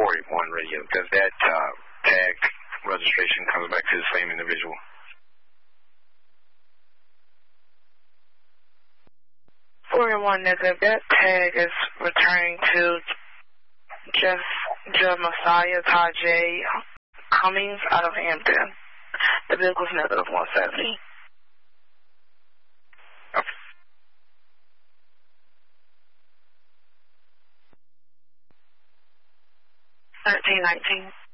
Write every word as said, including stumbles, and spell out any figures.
four eight one radio. Does that uh, tag registration comes back to the same individual? four eight one negative. That tag is returning to Jeff, Jeff Messiah Tajay Cummings out of Hampton. The vehicle is negative one seventy. Okay. thirteen nineteen.